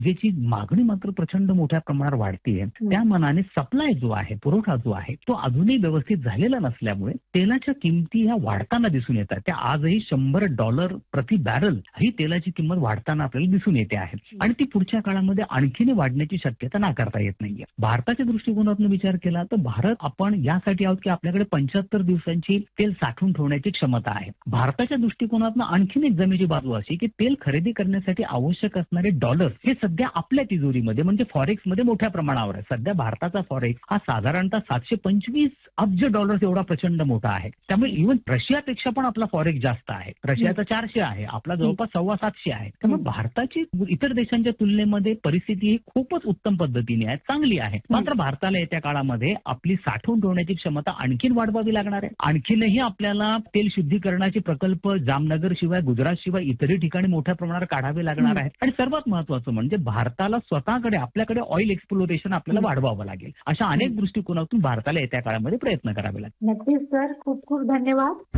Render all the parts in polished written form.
ज्याची मागणी मात्र प्रचंड मोठ्या प्रमाणावर वाढतीये, त्या मनाने सप्लाय जो आहे, पुरवठा जो आहे, तो अजूनही व्यवस्थित झालेला नसल्यामुळे तेलाच्या किमती ह्या वाढताना दिसून येतात. त्या आजही $100 प्रति बॅरल ही तेलाची किंमत वाढताना आपल्याला दिसून येते आहे आणि ती पुढच्या काळामध्ये आणखीन वाढण्याची शक्यता नाकारता येत नाहीये. भारताच्या दृष्टिकोनातून विचार केला तर भारत आपण यासाठी आहोत की आपल्याकडे 75 दिवसांची तेल साठवून ठेवण्याची क्षमता आहे. भारताच्या दृष्टिकोनातून आणखीन एक जमेची बाजू अशी की तेल खरेदी करण्यासाठी आवश्यक असणारे डॉलर हे सध्या आपल्या तिजोरीमध्ये म्हणजे फॉरेक्स मध्ये मोठ्या प्रमाणावर आहे. सध्या भारताचा फॉरेक्स हा साधारणतः $725 अब्ज एवढा प्रचंड मोठा आहे. त्यामुळे इव्हन रशियापेक्षा पण आपला फॉरेक्स जास्त आहे. रशियाचा 400 आहे, आपला जवळपास 750 आहे. त्यामुळे भारताची इतर देशांच्या तुलनेमध्ये परिस्थिती ही खूपच उत्तम पद्धतीने आहे, चांगली आहे. मात्र भारताला येत्या काळामध्ये आपली साठवून ठेवण्याची क्षमता आणखीन वाढवावी लागणार आहे. आणखीनही आपल्याला तेल शुद्धीकरणाचे प्रकल्प जामनगर शिवाय, गुजरात शिवाय इतरही ठिकाणी मोठ्या प्रमाणावर काढावे लागणार आहे. आणि सर्वात महत्वाचं म्हणजे भारताला स्वतःकडे आपल्याकडे ऑइल एक्सप्लोरेशन आपल्याला वाढवावं लागेल. अशा अनेक दृष्टिकोनातून भारताला येत्या काळामध्ये प्रयत्न करावे लागतील. नक्कीच सर, खूप खूप धन्यवाद.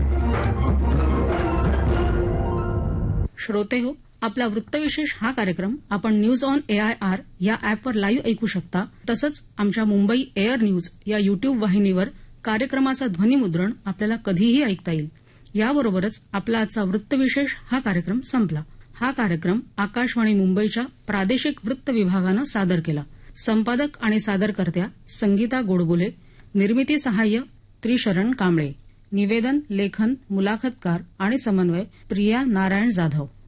श्रोते हो, आपला वृत्तविशेष हा कार्यक्रम आपण न्यूज ऑन AIR या ॲपवर लाईव्ह ऐकू शकता. तसंच आमच्या मुंबई एअर न्यूज या युट्यूब वाहिनीवर कार्यक्रमाचा ध्वनिमुद्रण आपल्याला कधीही ऐकता येईल. याबरोबरच आपला आजचा वृत्तविशेष हा कार्यक्रम संपला. हा कार्यक्रम आकाशवाणी मुंबईच्या प्रादेशिक वृत्त विभागानं सादर केला. संपादक आणि सादरकर्त्या संगीता गोडबोले, निर्मिती सहाय्य त्रिशरण कांबळे, निवेदन, लेखन, मुलाखतकार आणि समन्वय प्रिया नारायण जाधव.